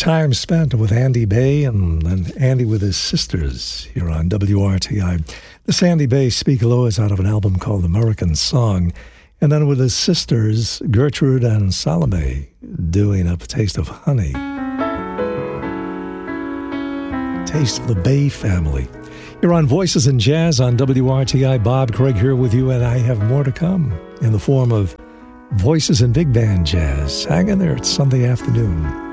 Time spent with Andy Bay and Andy with his sisters here on WRTI. This Andy Bay Speak Low is out of an album called American Song. And then with his sisters, Gertrude and Salome, doing A Taste of Honey. Taste of the Bay family. You're on Voices in Jazz on WRTI. Bob Craig here with you, and I have more to come in the form of Voices in Big Band Jazz. Hang in there, it's Sunday afternoon.